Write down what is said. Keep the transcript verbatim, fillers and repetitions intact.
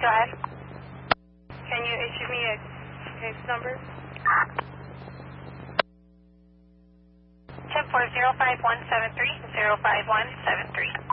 Go ahead. Can you issue me a case number? ten four zero five one seven three zero five one seven three.